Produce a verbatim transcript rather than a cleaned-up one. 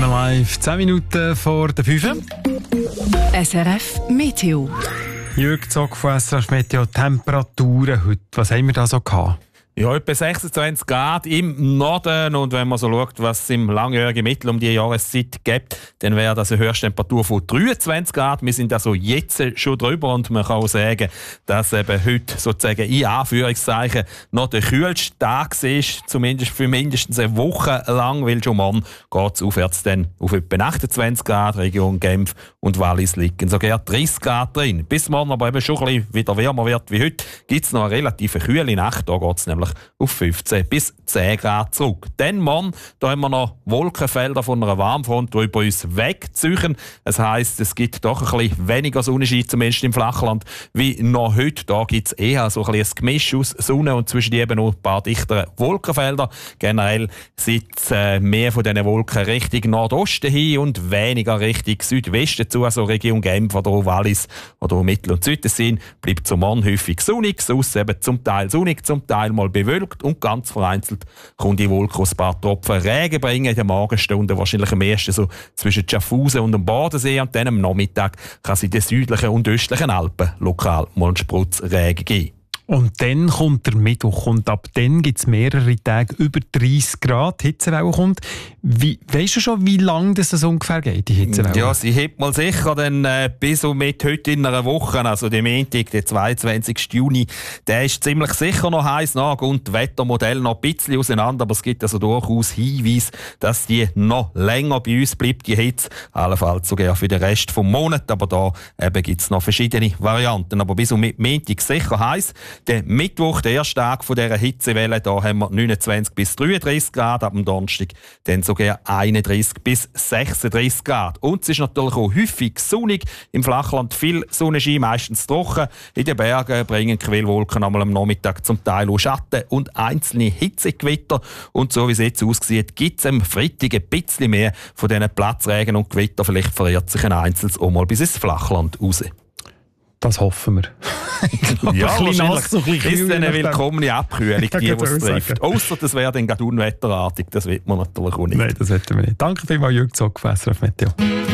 man live, zehn Minuten vor der fünf. S R F Meteo. Jürg Zock von S R F Meteo. Temperaturen heute, was haben wir da so gehabt? Ja, etwa sechsundzwanzig Grad im Norden. Und wenn man so schaut, was es im langjährigen Mittel um die Jahreszeit gibt, dann wäre das eine Höchsttemperatur von dreiundzwanzig Grad. Wir sind also jetzt schon drüber und man kann auch sagen, dass eben heute sozusagen in Anführungszeichen noch der kühlste Tag ist, zumindest für mindestens eine Woche lang, weil schon morgen geht es aufwärts dann auf etwa achtundzwanzig Grad. Region Genf und Wallis liegen sogar dreißig Grad drin. Bis morgen aber eben schon ein bisschen wieder wärmer wird wie heute, gibt es noch eine relativ kühle Nacht. Da geht es nämlich auf fünfzehn bis zehn Grad zurück. Dann morgen, da haben wir noch Wolkenfelder von einer Warmfront, die über uns wegziehen. Das heisst, es gibt doch ein bisschen weniger Sonnenschein, zumindest im Flachland, wie noch heute. Da gibt es eher so ein, ein Gemisch aus Sonne und zwischen eben noch ein paar dichtere Wolkenfelder. Generell sind äh, mehr von diesen Wolken Richtung Nordosten hin und weniger Richtung Südwesten zu, also Region Genf oder Wallis oder Mittel- und Südtessin. Bleibt zum Morgen häufig sonnig, sonst eben zum Teil sonnig, zum Teil mal bewölkt und ganz vereinzelt kommt die Wolke aus ein paar Tropfen Regen bringen in den Morgenstunden, wahrscheinlich am ersten so zwischen Schaffhausen und dem Bodensee, und dann am Nachmittag kann es in den südlichen und östlichen Alpen lokal mal einen Sprutz Regen geben. Und dann kommt der Mittwoch und ab dann gibt es mehrere Tage über dreißig Grad. Hitzewelle kommt. Wie, weißt du schon, wie lange das, das ungefähr geht, die Hitzewelle? Ja, sie hebt mal sicher dann, äh, bis und mit heute in einer Woche, also dem Montag, der zweiundzwanzigsten Juni, der ist ziemlich sicher noch heiß. Na, und das Wettermodell noch ein bisschen auseinander, aber es gibt also durchaus Hinweise, dass die noch länger bei uns bleibt, die Hitze, allenfalls sogar für den Rest des Monats, aber da gibt es noch verschiedene Varianten. Aber bis und mit Montag sicher heiß. Der Mittwoch, der erste Tag von dieser Hitzewelle, da haben wir neunundzwanzig bis dreiunddreißig Grad, ab dem Donnerstag dann sogar einunddreißig bis sechsunddreißig Grad. Und es ist natürlich auch häufig sonnig, im Flachland viel Sonnenschein, meistens trocken. In den Bergen bringen Quellwolken einmal am Nachmittag zum Teil auch Schatten und einzelne Hitzegewitter. Und so wie es jetzt aussieht, gibt es am Freitag ein bisschen mehr von diesen Platzregen und Gewitter. Vielleicht verirrt sich ein Einzelnes auch mal bis ins Flachland raus. Das hoffen wir. Glaub, ja, ein bisschen nass, so ein bisschen ist eine willkommene Abkühlung, die, die es trifft. Ausser das wäre dann gerade unwetterartig, das will man natürlich auch nicht. Nein, das hätten wir nicht. Danke vielmals, Jürg Zock von S R F Meteo.